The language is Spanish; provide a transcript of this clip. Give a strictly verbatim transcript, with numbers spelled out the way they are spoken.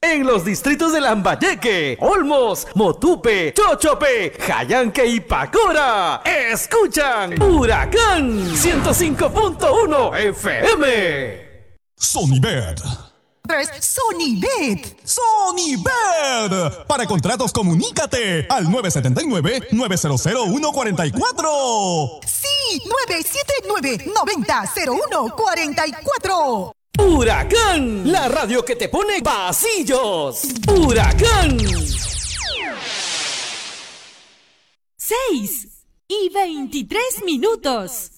En los distritos de Lambayeque, Olmos, Motupe, Chochope, Jayanque y Pacora, escuchan Huracán ciento cinco punto uno F M. Sonibet. Sonibet. Sonibet. Para contratos, comunícate al nueve siete nueve, nueve cero cero, uno cuatro cuatro. Sí, nueve siete nueve, nueve cero cero uno cuatro cuatro. Huracán, la radio que te pone pasillos. Huracán. Seis y veintitrés minutos.